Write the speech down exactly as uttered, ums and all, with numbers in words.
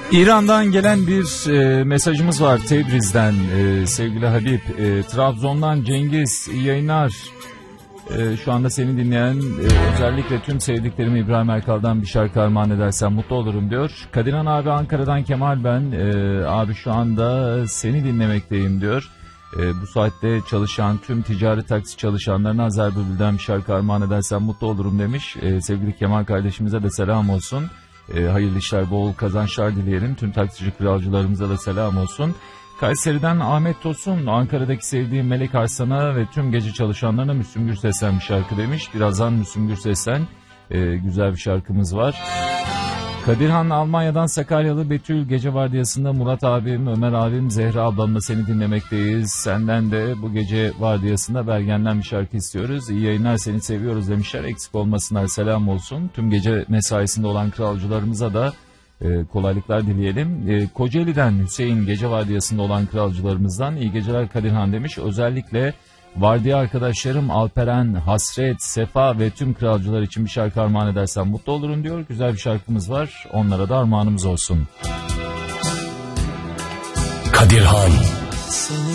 İran'dan gelen bir e, mesajımız var Tebriz'den e, sevgili Habib. E, Trabzon'dan Cengiz, iyi yayınlar. E, şu anda seni dinleyen e, özellikle tüm sevdiklerimi İbrahim Erkal'dan bir şarkı armağan edersen mutlu olurum diyor. Kadirhan abi, Ankara'dan Kemal ben. E, abi şu anda seni dinlemekteyim diyor. E, bu saatte çalışan tüm ticari taksi çalışanlarına Azer Bülbül'den bir şarkı armağan edersen mutlu olurum demiş. E, sevgili Kemal kardeşimize de selam olsun. E, hayırlı işler, bol kazançlar dileyelim. Tüm taksici kralcılarımıza da selam olsun. Kayseri'den Ahmet Tosun, Ankara'daki sevdiğim Melek Arslan'a ve tüm gece çalışanlarına Müslüm Gürses'ten bir şarkı demiş. Birazdan Müslüm Gürses'ten e, güzel bir şarkımız var. Kadirhan, Almanya'dan Sakaryalı Betül, gece vardiyasında Murat abim, Ömer abim, Zehra ablamla seni dinlemekteyiz. Senden de bu gece vardiyasında Bergen'den bir şarkı istiyoruz. İyi yayınlar, seni seviyoruz demişler. Eksik olmasınlar, selam olsun. Tüm gece mesaisinde olan kralcılarımıza da e, kolaylıklar dileyelim. E, Kocaeli'den Hüseyin, gece vardiyasında olan kralcılarımızdan iyi geceler Kadirhan demiş. Özellikle vardiya arkadaşlarım Alperen, Hasret, Sefa ve tüm kralcılar için bir şarkı armağan edersen mutlu olurum diyor. Güzel bir şarkımız var. Onlara da armağanımız olsun. Kadirhan. Seni